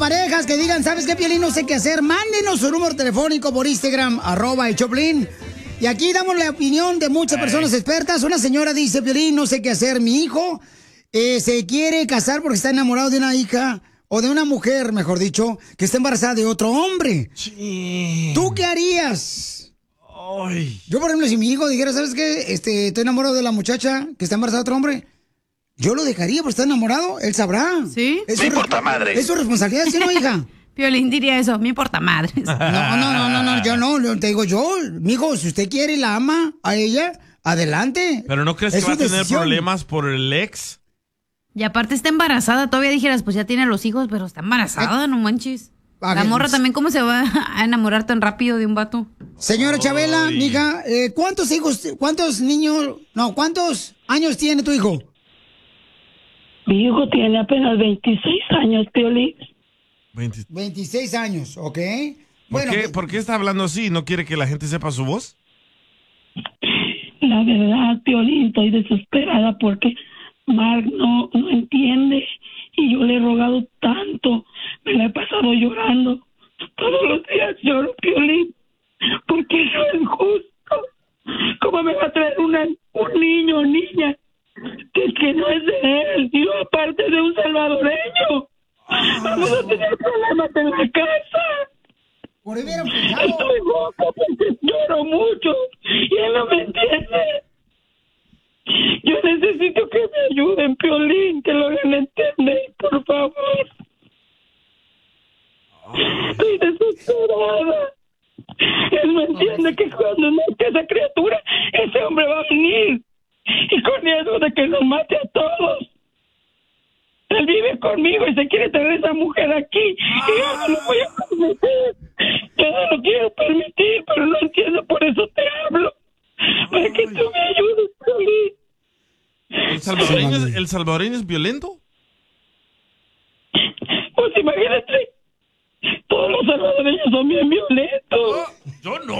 parejas que digan, ¿sabes qué, Piolín? No sé qué hacer. Mándenos su número telefónico por Instagram, @elchoplin. Y aquí damos la opinión de muchas personas expertas. Una señora dice, Piolín, no sé qué hacer. Mi hijo se quiere casar porque está enamorado de una hija, o de una mujer, mejor dicho, que está embarazada de otro hombre. Sí. ¿Tú qué harías? Ay. Yo, por ejemplo, si mi hijo dijera, ¿sabes qué? Estoy enamorado de la muchacha que está embarazada de otro hombre. Yo lo dejaría porque está enamorado. Él sabrá. ¿Sí? Me importa madre. Es su responsabilidad, ¿sí, no, hija? Piolín diría eso, me importa madre. No, yo no, te digo yo, mijo, si usted quiere y la ama a ella, adelante. ¿Pero no crees que va a tener problemas por el ex? Y aparte está embarazada, todavía dijeras, pues ya tiene los hijos, pero está embarazada, no manches. La morra también, ¿cómo se va a enamorar tan rápido de un vato? Señora Chabela, mija, ¿cuántos años tiene tu hijo? Mi hijo tiene apenas 26 años, Piolín. 26 años, ¿ok? ¿Por qué está hablando así? ¿No quiere que la gente sepa su voz? La verdad, Piolín, estoy desesperada porque Mark no entiende. Y yo le he rogado tanto. Me la he pasado llorando. Todos los días lloro, Piolín. Porque eso es justo. ¿Cómo me va a traer un niño o niña que no es de él? Y aparte de un salvadoreño. Vamos a tener problemas en la casa. Estoy loca porque lloro mucho y él no me entiende. Yo necesito que me ayuden, Piolín, que lo hagan entender, por favor. Estoy desesperada. Él no entiende que cuando nazca esa criatura, ese hombre va a venir. Y con eso de que nos mate a todos. Él vive conmigo y se quiere traer a esa mujer aquí. Y yo no lo voy a permitir. Yo no lo quiero permitir, pero no entiendo, por eso te hablo. Para que tú me ayudes, Piolín. ¿El salvadoreño es violento? Pues imagínate. Todos los salvadoreños son bien violentos. ¡Yo no!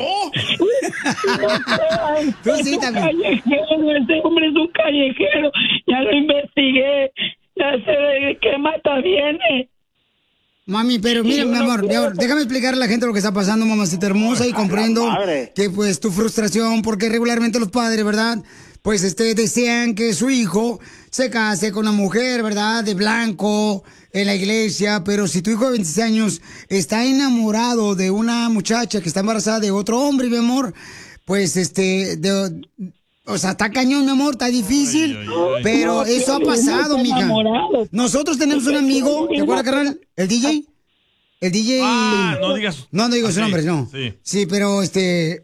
Tú sí también. Callejero, ese hombre es un callejero. Ya lo investigué. Ya sé de qué mata viene. Mami, pero mira, mi amor, déjame explicarle a la gente lo que está pasando, mamacita hermosa, y comprendo que pues tu frustración, porque regularmente los padres, ¿verdad? Pues desean que su hijo se case con una mujer, ¿verdad? De blanco, en la iglesia, pero si tu hijo de 26 años está enamorado de una muchacha que está embarazada de otro hombre, mi amor, pues o sea, está cañón, mi amor, está difícil, pero eso ha pasado, mija. Nosotros tenemos un amigo, ¿te acuerdas, carnal? El DJ. No digas. No digo su nombre, no. Sí, pero él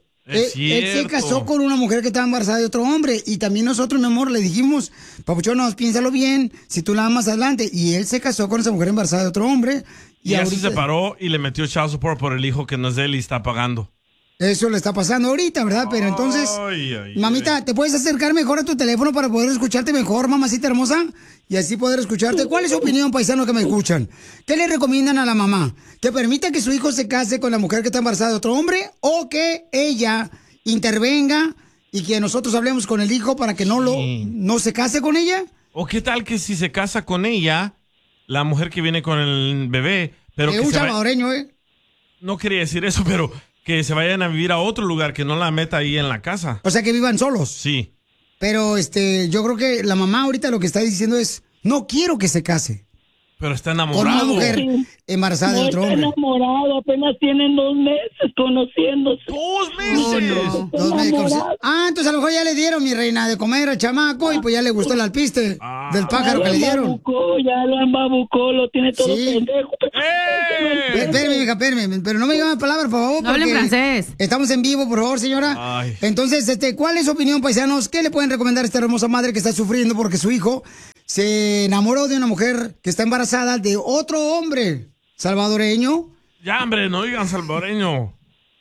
se casó con una mujer que estaba embarazada de otro hombre. Y también nosotros, mi amor, le dijimos, papuchón, piénsalo bien, si tú la amas adelante. Y él se casó con esa mujer embarazada de otro hombre. Y ya se separó y le metió child support por el hijo que no es de él y está pagando. Eso le está pasando ahorita, ¿verdad? Pero entonces, mamita, ¿te puedes acercar mejor a tu teléfono para poder escucharte mejor, mamacita hermosa? Y así poder escucharte. ¿Cuál es su opinión, paisano, que me escuchan? ¿Qué le recomiendan a la mamá? ¿Que permita que su hijo se case con la mujer que está embarazada de otro hombre? ¿O que ella intervenga y que nosotros hablemos con el hijo para que no se case con ella? ¿O qué tal que si se casa con ella, la mujer que viene con el bebé, pero que un salvadoreño, No quería decir eso, pero que se vayan a vivir a otro lugar, que no la meta ahí en la casa. O sea, que vivan solos. Sí. Pero yo creo que la mamá ahorita lo que está diciendo es, no quiero que se case. Pero está enamorado. Con una mujer embarazada de otro hombre. Está enamorado, apenas tienen 2 meses conociéndose. ¡2 meses! No. 2 meses conociéndose. Entonces a lo mejor ya le dieron, mi reina, de comer al chamaco y pues ya le gustó el alpiste del pájaro que le dieron. Ya lo embabucó, lo tiene todo pendejo. Espérame, hija, pero no me digan palabras, por favor. No hablen francés. Estamos en vivo, por favor, señora. Ay. Entonces, ¿cuál es su opinión, paisanos? ¿Qué le pueden recomendar a esta hermosa madre que está sufriendo porque su hijo se enamoró de una mujer que está embarazada de otro hombre salvadoreño? Ya, hombre, no digan salvadoreño.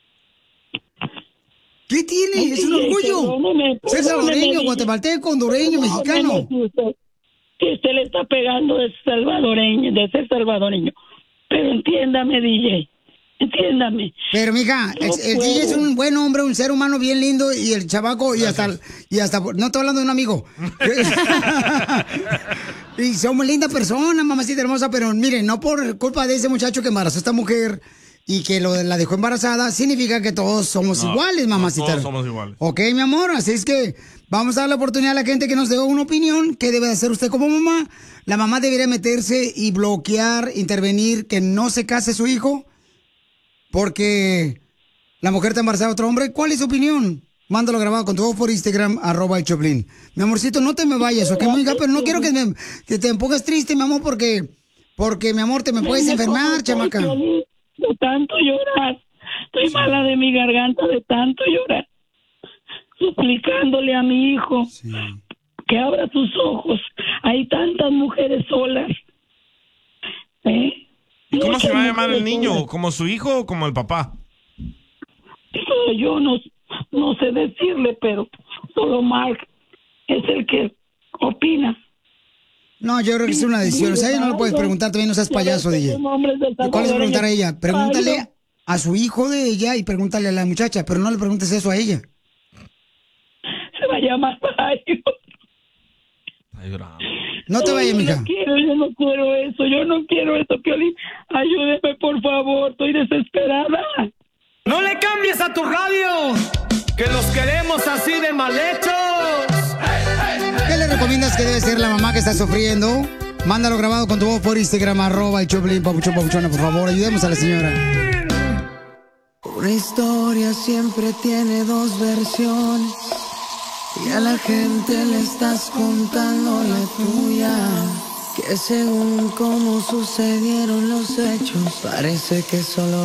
¿Qué tiene? Es un orgullo. Ser salvadoreño, guatemalteco, hondureño, mexicano. Que usted le está pegando de ser salvadoreño. Pero entiéndame, DJ. Entiéndame. Pero, mija, el DJ es un buen hombre, un ser humano bien lindo, y el chavaco, y hasta, no estoy hablando de un amigo. Y somos linda persona, mamacita hermosa, pero miren, no por culpa de ese muchacho que embarazó a esta mujer y que la dejó embarazada, significa que todos somos iguales, mamacita. Todos somos iguales. Ok, mi amor, así es que vamos a dar la oportunidad a la gente que nos dé una opinión. ¿Qué debe hacer usted como mamá? La mamá debería meterse y bloquear, intervenir, que no se case su hijo porque la mujer está embarazada de otro hombre. ¿Cuál es su opinión? Mándalo grabado con tu voz por Instagram, @el Choplin. Mi amorcito, no te me vayas, ¿ok, amiga? Pero no quiero que te pongas triste, mi amor, porque mi amor, te me puedes enfermar, chamaca. De tanto llorar. Estoy mala de mi garganta de tanto llorar. Suplicándole a mi hijo que abra sus ojos. Hay tantas mujeres solas. ¿Y cómo se va a llamar el niño? ¿Como su hijo o como el papá? Eso yo no sé decirle, pero solo Mark es el que opina. No, yo creo que es una decisión. O sea, ella no lo puedes preguntar, también no seas payaso, DJ. ¿Cuál es preguntar a ella? Pregúntale a su hijo de ella y pregúntale a la muchacha, pero no le preguntes eso a ella. Se va a llamar Mario. No te vayas, mija. Yo no quiero eso, Piolín. Ayúdeme, por favor, estoy desesperada. ¡No le cambies a tu radio! ¡Que los queremos así de mal hechos! ¿Qué le recomiendas que debe ser la mamá que está sufriendo? Mándalo grabado con tu voz por Instagram, @el Choplin, papuchona, por favor, ayudemos a la señora. Una historia siempre tiene dos versiones y a la gente le estás contando la tuya. Que según cómo sucedieron los hechos, parece que solo